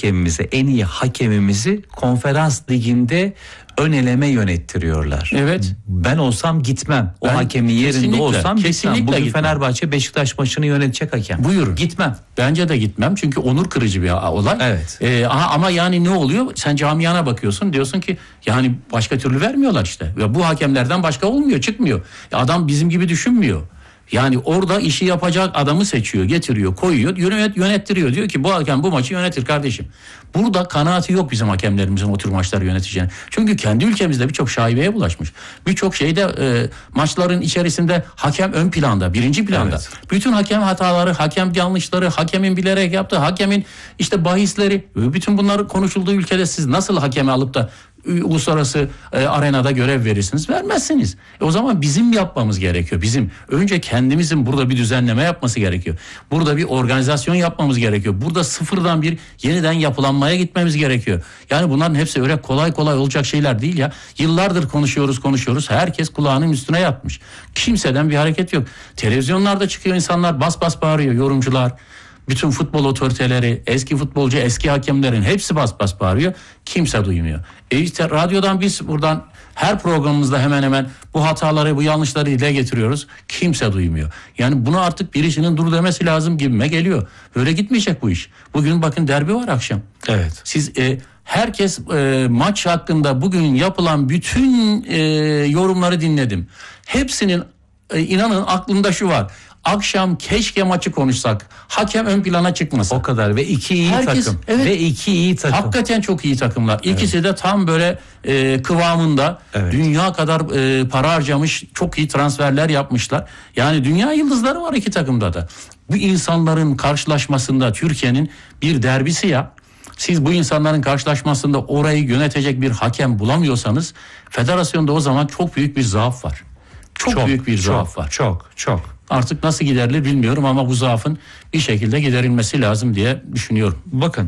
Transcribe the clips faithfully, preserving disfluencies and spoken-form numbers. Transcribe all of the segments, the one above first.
hakemimizi, en iyi hakemimizi konferans liginde ön eleme yönettiriyorlar. Evet. Ben olsam gitmem. O Ben hakemin yerinde kesinlikle, olsam kesinlikle gitmem. Bugün gitmem. Fenerbahçe Beşiktaş maçını yönetecek hakem. Buyur. Gitmem. Bence de gitmem çünkü onur kırıcı bir olay. Evet. Ee, aha, ama yani ne oluyor? Sen camiana bakıyorsun, diyorsun ki yani başka türlü vermiyorlar işte. Ya bu hakemlerden başka olmuyor, çıkmıyor. Ya adam bizim gibi düşünmüyor. Yani orada işi yapacak adamı seçiyor, getiriyor, koyuyor, yönet, yönettiriyor. Diyor ki bu hakem bu maçı yönetir kardeşim. Burada kanaati yok bizim hakemlerimizin o tür maçları yöneteceğini. Çünkü kendi ülkemizde birçok şaibeye bulaşmış. Birçok şeyde e, maçların içerisinde hakem ön planda, birinci planda. Evet. Bütün hakem hataları, hakem yanlışları, hakemin bilerek yaptığı, hakemin işte bahisleri, bütün bunları konuşulduğu ülkede siz nasıl hakemi alıp da uluslararası e, arenada görev verirsiniz? Vermezsiniz. E, o zaman bizim yapmamız gerekiyor. Bizim önce kendimizin burada bir düzenleme yapması gerekiyor. Burada bir organizasyon yapmamız gerekiyor. Burada sıfırdan bir yeniden yapılanmaya gitmemiz gerekiyor. Yani bunların hepsi öyle kolay kolay olacak şeyler değil ya. Yıllardır konuşuyoruz konuşuyoruz. Herkes kulağının üstüne yatmış. Kimseden bir hareket yok. Televizyonlarda çıkıyor insanlar, bas bas bağırıyor, yorumcular. Bütün futbol otoriteleri, eski futbolcu, eski hakemlerin hepsi bas bas bağırıyor. Kimse duymuyor. E işte radyodan biz buradan her programımızda hemen hemen bu hataları, bu yanlışları dile getiriyoruz. Kimse duymuyor. Yani bunu artık birisinin dur demesi lazım gibime geliyor. Böyle gitmeyecek bu iş. Bugün bakın derbi var akşam. Evet. Siz e, herkes e, maç hakkında bugün yapılan bütün e, yorumları dinledim. Hepsinin e, inanın aklımda şu var. Akşam keşke maçı konuşsak. Hakem ön plana çıkmasa. O kadar ve iki iyi Herkes, takım. evet. Ve iki iyi takım. Hakikaten çok iyi takımlar. İkisi evet. de tam böyle e, kıvamında. Evet. Dünya kadar e, para harcamış, çok iyi transferler yapmışlar. Yani dünya yıldızları var iki takımda da. Bu insanların karşılaşmasında Türkiye'nin bir derbisi ya. Siz bu insanların karşılaşmasında orayı yönetecek bir hakem bulamıyorsanız federasyonda o zaman çok büyük bir zaaf var. Çok, çok büyük bir çok, zaaf var. Çok çok. Artık nasıl giderilir bilmiyorum ama bu zaafın bir şekilde giderilmesi lazım diye düşünüyorum. Bakın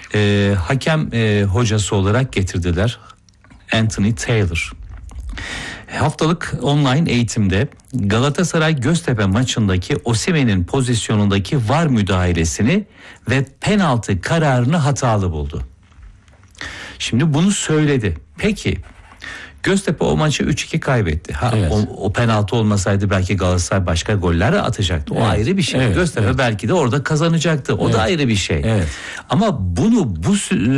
e, hakem e, hocası olarak getirdiler Anthony Taylor. Haftalık online eğitimde Galatasaray Göztepe maçındaki Osimhen'in pozisyonundaki V A R müdahalesini ve penaltı kararını hatalı buldu. Şimdi bunu söyledi. Peki Göztepe o maçı üç iki kaybetti. Ha, evet. o, o penaltı olmasaydı belki Galatasaray başka goller atacaktı. O evet. ayrı bir şey. Evet. Göztepe evet. belki de orada kazanacaktı. O evet. da ayrı bir şey. Evet. Ama bunu bu e,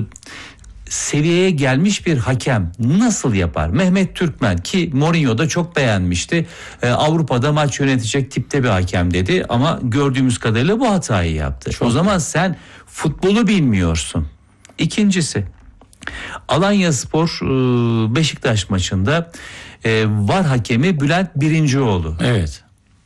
seviyeye gelmiş bir hakem nasıl yapar? Mehmet Türkmen ki Mourinho da çok beğenmişti. E, Avrupa'da maç yönetecek tipte bir hakem dedi ama gördüğümüz kadarıyla bu hatayı yaptı. Çok o zaman sen futbolu bilmiyorsun. İkincisi Alanyaspor Beşiktaş maçında V A R hakemi Bülent Birincioğlu. Evet.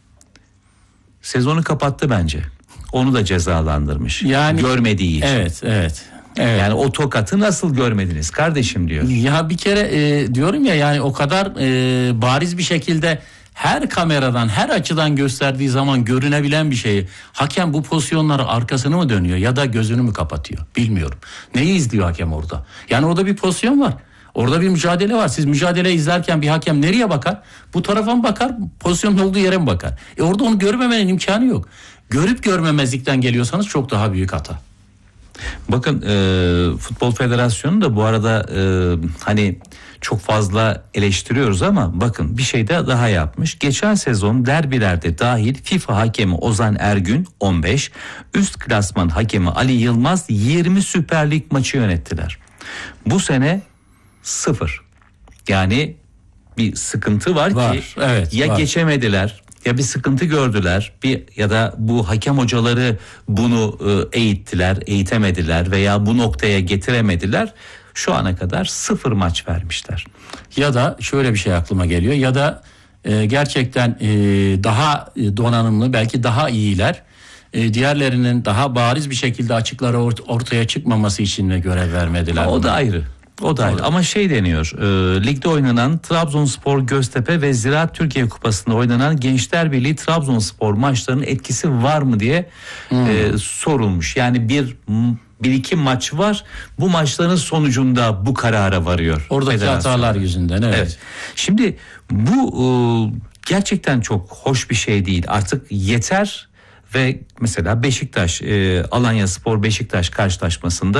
Sezonu kapattı bence. Onu da cezalandırmış. Yani görmediği için. Evet, evet. Evet. Yani o tokatı nasıl görmediniz kardeşim diyor. Ya bir kere e, diyorum ya yani o kadar e, bariz bir şekilde her kameradan, her açıdan gösterdiği zaman görünebilen bir şeyi hakem bu pozisyonları arkasını mı dönüyor ya da gözünü mü kapatıyor bilmiyorum. Neyi izliyor hakem orada? Yani orada bir pozisyon var. Orada bir mücadele var. Siz mücadele izlerken bir hakem nereye bakar? Bu tarafa mı bakar? Pozisyonun olduğu yere mi bakar? E orada onu görmemenin imkanı yok. Görüp görmemezlikten geliyorsanız çok daha büyük hata. Bakın e, Futbol Federasyonu da bu arada e, hani çok fazla eleştiriyoruz ama bakın bir şey de daha yapmış. Geçen sezon derbilerde dahil FIFA hakemi Ozan Ergün on beş, üst klasman hakemi Ali Yılmaz yirmi Süper Lig maçı yönettiler. Bu sene sıfır. Yani bir sıkıntı var, var ki evet, ya var. geçemediler ya bir sıkıntı gördüler bir ya da bu hakem hocaları bunu e, eğittiler, eğitemediler veya bu noktaya getiremediler. Şu ana kadar sıfır maç vermişler. Ya da şöyle bir şey aklıma geliyor ya da e, gerçekten e, daha donanımlı belki daha iyiler e, diğerlerinin daha bariz bir şekilde açıklara ort- ortaya çıkmaması için de görev vermediler. O da ayrı. O da ayrı. Ama şey deniyor e, ligde oynanan Trabzonspor, Göztepe ve Ziraat Türkiye Kupası'nda oynanan Gençler Birliği Trabzonspor maçlarının etkisi var mı diye hmm. e, sorulmuş. Yani bir bir iki maç var. Bu maçların sonucunda bu karara varıyor. Oradaki hatalar yüzünden evet. evet. Şimdi bu e, gerçekten çok hoş bir şey değil. Artık yeter ve mesela Beşiktaş e, Alanyaspor Beşiktaş karşılaşmasında